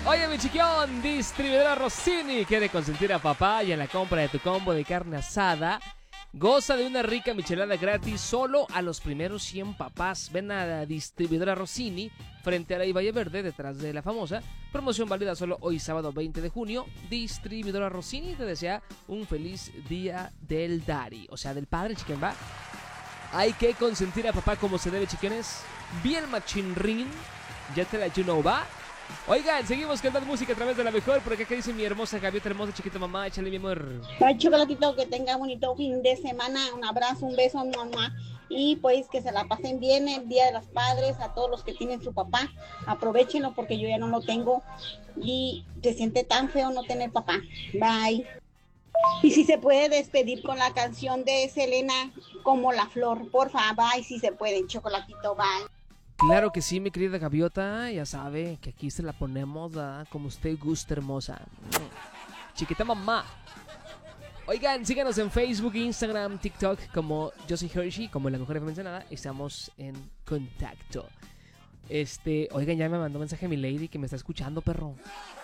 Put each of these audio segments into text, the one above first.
Oye, mi chiquión, distribuidora Rossini quiere consentir a papá y en la compra de tu combo de carne asada goza de una rica michelada gratis solo a los primeros 100 papás. Ven a la distribuidora Rossini frente a la Valle Verde, detrás de la famosa. Promoción válida solo hoy sábado 20 de junio. Distribuidora Rossini te desea un feliz día del daddy, o sea, del padre, chiquen, va. Hay que consentir a papá como se debe, chiquenes. Bien machinrín, ya te la you know, va. Oigan, seguimos cantando música a través de la mejor. Por acá, ¿qué dice mi hermosa gaviota hermosa, chiquita mamá? Échale, mi amor. Ay, chocolatito, que tenga bonito fin de semana. Un abrazo, un beso, mamá. Y pues que se la pasen bien el Día de los Padres. A todos los que tienen su papá, aprovechenlo porque yo ya no lo tengo. Y se siente tan feo no tener papá. Bye. Y si se puede despedir con la canción de Selena, Como la Flor, porfa, bye. Si se puede, chocolatito, bye. Claro que sí, mi querida gaviota. Ya sabe que aquí se la ponemos, ¿verdad? Como usted gusta, hermosa. Chiquita mamá. Oigan, síganos en Facebook, Instagram, TikTok como Yo Soy Hershey, como la mejor mencionada. Estamos en contacto. Oigan, ya me mandó mensaje mi lady que me está escuchando, perro.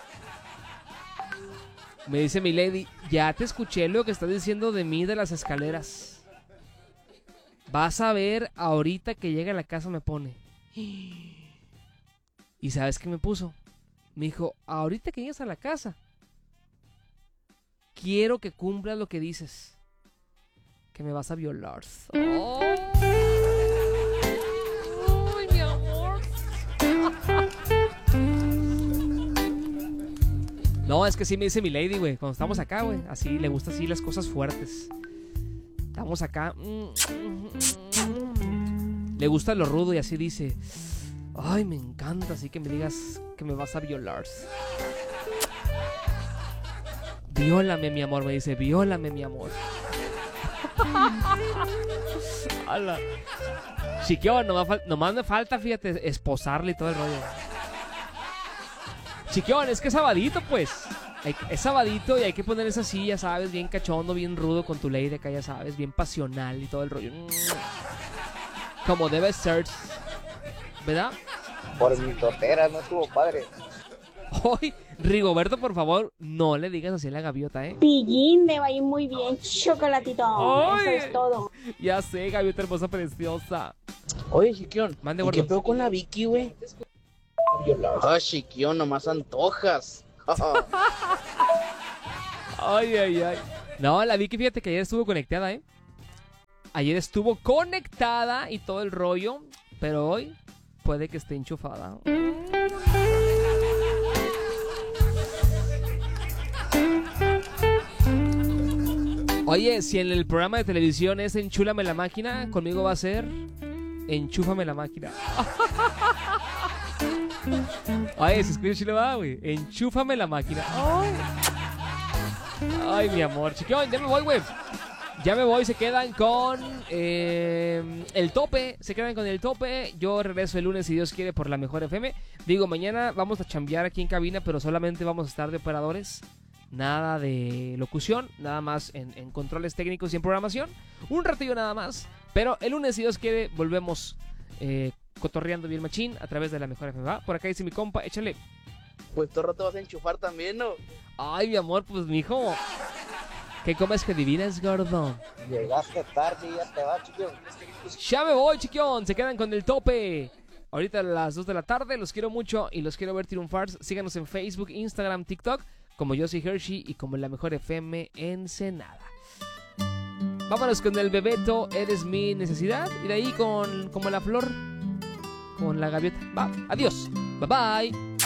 Me dice mi lady, ya te escuché lo que estás diciendo de mí de las escaleras. Vas a ver ahorita que llega a la casa, me pone. ¿Y sabes qué me puso? Me dijo, ahorita que llegues a la casa, quiero que cumplas lo que dices, que me vas a violar. Oh. Ay, mi amor. No, es que sí me dice mi lady, güey. Cuando estamos acá, güey, así le gusta así las cosas fuertes. Estamos acá. Le gusta lo rudo y así dice, ay, me encanta así que me digas que me vas a violar. Viólame, mi amor, me dice, viólame, mi amor. Ala. Chiquión, nomás me falta, fíjate, esposarle y todo el rollo. Chiquión, es que es sabadito, pues. Es sabadito y hay que poner esa silla, ¿sabes? Bien cachondo, bien rudo con tu lady acá, ya sabes, bien pasional y todo el rollo. Como debe ser, ¿verdad? Por mi totera, no estuvo padre. Hoy, Rigoberto, por favor, no le digas así a la gaviota, ¿eh? Pillín, me va a ir muy bien, chocolatito. ¡Ay! Eso es todo. Ya sé, gaviota hermosa, preciosa. Oye, Chiquión, Mande, ¿y gordo. qué pedo con la Vicky, güey? Ah, Chiquión, nomás antojas. Ay, ay, ay. No, la Vicky, fíjate que ayer estuvo conectada, ¿eh? Ayer estuvo conectada y todo el rollo, pero hoy puede que esté enchufada. Oye, si en el programa de televisión es Enchúlame la máquina, conmigo va a ser Enchúfame la máquina. Oye, se escucha chile, va, güey. Enchúfame la máquina. Ay, ay, mi amor. Chiquión, ya me voy, güey. Ya me voy, se quedan con el tope. Se quedan con el tope. Yo regreso el lunes, si Dios quiere, por la mejor FM. Digo, mañana vamos a chambear aquí en cabina, pero solamente vamos a estar de operadores. Nada de locución, nada más en controles técnicos y en programación. Un ratillo nada más. Pero el lunes, si Dios quiere, volvemos cotorreando bien machín a través de la mejor FM. ¿Va? Por acá dice mi compa, échale. Pues todo rato vas a enchufar también, ¿no? Ay, mi amor, pues mijo. ¿Qué comes que adivinas, gordo? Llegaste tarde y ya te vas, Chiquión. Ya me voy, chiquión. Se quedan con el tope. Ahorita a las 2 de la tarde. Los quiero mucho y los quiero ver triunfar. Síganos en Facebook, Instagram, TikTok, como Yo Soy Hershey y como la mejor FM Ensenada. Vámonos con el Bebeto, Eres Mi Necesidad. Y de ahí con como la flor, con la gaviota. Va, adiós. Bye bye.